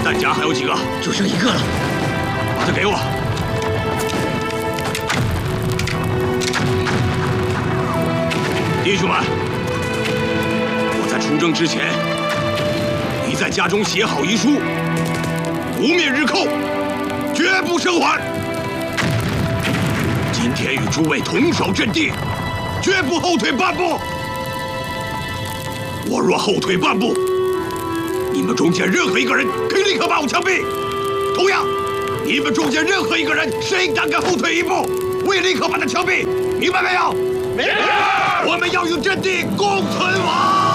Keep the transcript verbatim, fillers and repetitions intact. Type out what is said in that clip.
弹夹还有几个？ 就剩一个了。 把它给我。弟兄们，我在出征之前，你在家中写好遗书，不灭日寇，绝不生还。今天与诸位同守阵地，绝不后退半步。我若后退半步，你们中间任何一个人可以立刻把我枪毙。同样，你们中间任何一个人，谁胆敢后退一步，我也立刻把他枪毙。明白没有？ 明白。 我们要与阵地共存亡。